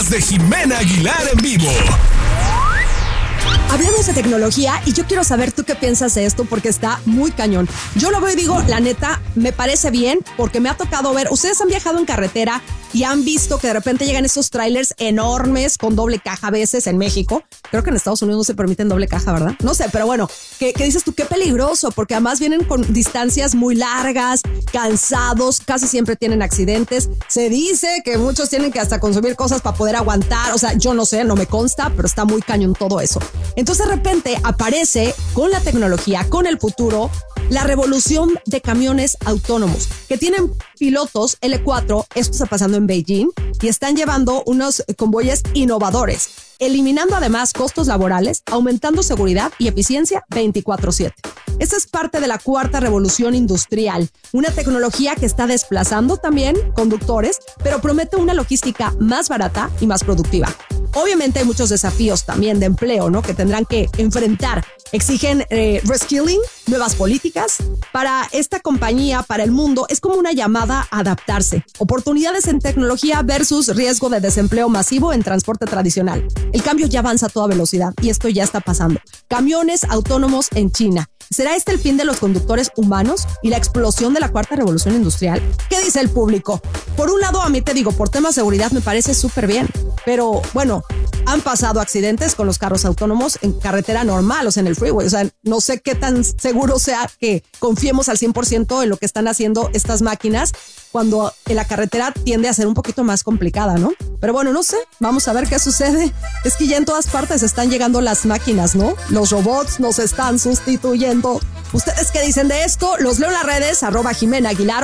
podcast de Jimena Aguilar en vivo. Hablamos de tecnología y yo quiero saber tú qué piensas de esto porque está muy cañón. Yo lo veo y digo, la neta, me parece bien porque me ha tocado ver, ustedes han viajado en carretera y han visto que de repente llegan esos trailers enormes con doble caja a veces en México. Creo que en Estados Unidos no se permiten doble caja, ¿verdad? No sé, pero bueno, ¿qué dices tú? Qué peligroso, porque además vienen con distancias muy largas, cansados, casi siempre tienen accidentes. Se dice que muchos tienen que hasta consumir cosas para poder aguantar. O sea, yo no sé, no me consta, pero está muy cañón todo eso. Entonces de repente aparece con la tecnología, con el futuro, la revolución de camiones autónomos que tienen pilotos L4, esto está pasando en Beijing, y están llevando unos convoyes innovadores, eliminando además costos laborales, aumentando seguridad y eficiencia 24/7. Esta es parte de la cuarta revolución industrial, una tecnología que está desplazando también conductores, pero promete una logística más barata y más productiva. Obviamente hay muchos desafíos también de empleo, ¿no? Que tendrán que enfrentar. Exigen reskilling, nuevas políticas. Para esta compañía, para el mundo, es como una llamada a adaptarse. Oportunidades en tecnología versus riesgo de desempleo masivo en transporte tradicional. El cambio ya avanza a toda velocidad y esto ya está pasando. Camiones autónomos en China. ¿Será este el fin de los conductores humanos y la explosión de la cuarta revolución industrial? ¿Qué dice el público? Por un lado, a mí te digo, por temas de seguridad me parece súper bien. Pero bueno, han pasado accidentes con los carros autónomos en carretera normal, o sea, en el freeway. O sea, no sé qué tan seguro sea que confiemos al 100% en lo que están haciendo estas máquinas cuando en la carretera tiende a ser un poquito más complicada, ¿no? Pero bueno, no sé, vamos a ver qué sucede. Es que ya en todas partes están llegando las máquinas, ¿no? Los robots nos están sustituyendo. ¿Ustedes qué dicen de esto? Los leo en las redes, @Jimena Aguilar